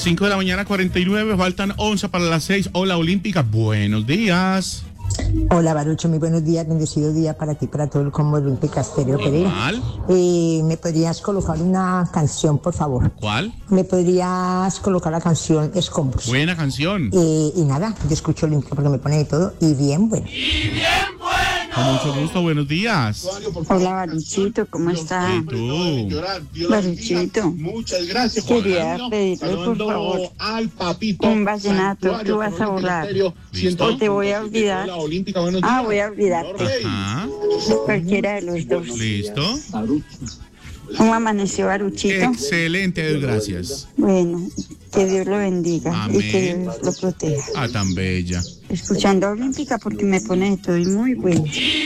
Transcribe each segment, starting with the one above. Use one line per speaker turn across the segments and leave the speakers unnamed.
5 de la mañana, 49, faltan 11 para las 6. Hola, Olímpica, buenos días.
Hola, Barucho, muy buenos días, bendecido día para ti, para todo el combo Olímpica Estéreo Pereira. ¿Me podrías colocar una canción, por favor?
¿Cuál?
¿Me podrías colocar la canción Escombros?
Buena canción.
Y nada, yo escucho Olímpica porque me pone de todo y bien bueno.
Con mucho gusto, buenos días.
Hola, Baruchito, ¿cómo está?
¿Y tú?
Baruchito,
muchas gracias.
quería pedirle, por favor,
al papito
un vallenato. Tú vas a volar.
¿Listo?
O te voy a olvidar. Voy a olvidarte.
Ajá.
Cualquiera de los dos.
¿Listo?
¿Cómo amaneció, Baruchito?
Excelente, Dios, gracias.
Bueno, que Dios lo bendiga.
Amén.
Y que Dios lo proteja.
Ah, tan bella.
Escuchando Olímpica porque me pone de todo y muy bueno.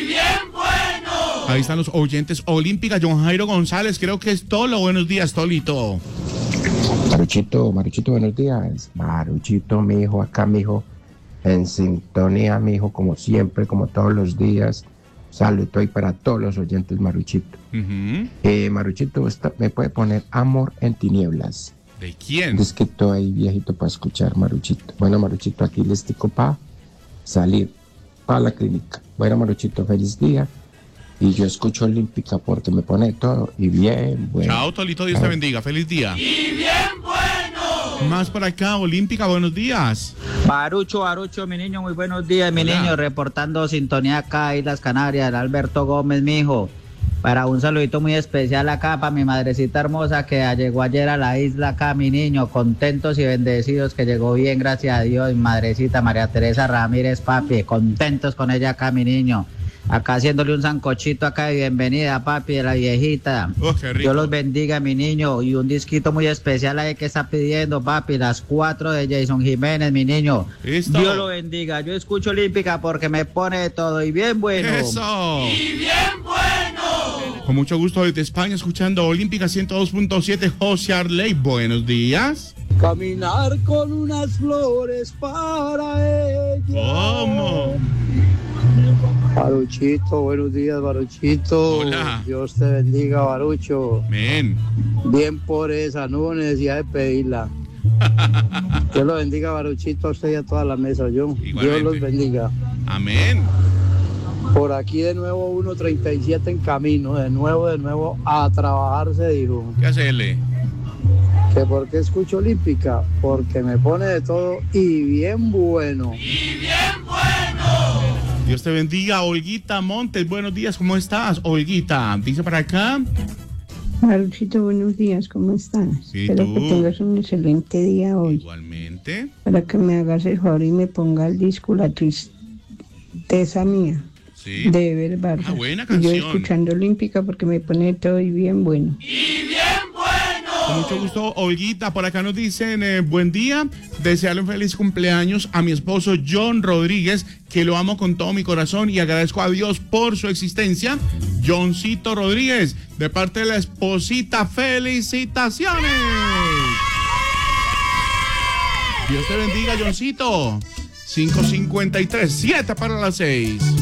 Ahí están los oyentes Olímpica. John Jairo González, creo que es Tolo. Buenos días, Tolito.
Maruchito, buenos días. Maruchito, mi hijo, acá, mi hijo, en sintonía, mi hijo, como siempre, como todos los días. Saludo ahí para todos los oyentes, Maruchito. Maruchito, me puede poner Amor en Tinieblas.
¿De quién?
Disquito ahí viejito para escuchar, Maruchito. Bueno, Maruchito, aquí les digo para salir para la clínica. Bueno, Maruchito, feliz día. Y yo escucho Olímpica porque me pone todo y bien bueno.
Chao, Tolito, Dios te bendiga. Feliz día. Y bien bueno. Más por acá, Olímpica, buenos días.
Barucho, mi niño, muy buenos días, mi
Hola.
niño, reportando sintonía acá, Islas Canarias, el Alberto Gómez, mi hijo. Para un saludito muy especial acá para mi madrecita hermosa que llegó ayer a la isla acá, mi niño, contentos y bendecidos que llegó bien, gracias a Dios, mi madrecita María Teresa Ramírez, papi, contentos con ella acá, mi niño. Acá haciéndole un sancochito acá de bienvenida, papi, de la viejita.
Qué rico.
Dios los bendiga, mi niño. Y un disquito muy especial ahí que está pidiendo, papi, las 4 de Jason Jiménez, mi niño.
¿Listo?
Dios lo bendiga. Yo escucho Olímpica porque me pone de todo y bien bueno.
¡Eso! ¡Y bien bueno! Con mucho gusto desde España, escuchando Olímpica 102.7, José Arley. Buenos días.
Caminar con unas flores para ella.
¿Cómo?
Baruchito, buenos días, Baruchito.
Hola.
Dios te bendiga, Barucho.
Men.
Bien por esa, no hubo necesidad de pedirla. Dios lo bendiga, Baruchito, a usted y a toda la mesa, yo.
Igualmente.
Dios los bendiga.
Amén.
Por aquí de nuevo 1:37 en camino, de nuevo a trabajar, se dijo.
¿Qué hacerle?
¿Que por qué escucho Olímpica? Porque me pone de todo y bien bueno.
Dios te bendiga, Olguita Montes. Buenos días, ¿cómo estás, Olguita? Dice para acá.
Baruchito, buenos días, ¿cómo estás?
¿Y
Espero
tú?
que tengas un excelente día hoy.
Igualmente.
Para que me hagas el favor y me ponga el disco La Tristeza Mía,
Sí.
de Ever Vargas.
Ah, buena
Y
canción.
yo escuchando Olímpica porque me pone todo y bien bueno.
Con mucho gusto, Olguita. Por acá nos dicen, buen día. Desearle un feliz cumpleaños a mi esposo John Rodríguez, que lo amo con todo mi corazón y agradezco a Dios por su existencia. Johncito Rodríguez, de parte de la esposita, felicitaciones. Dios te bendiga, Johncito. 5:53, 7 para las 6.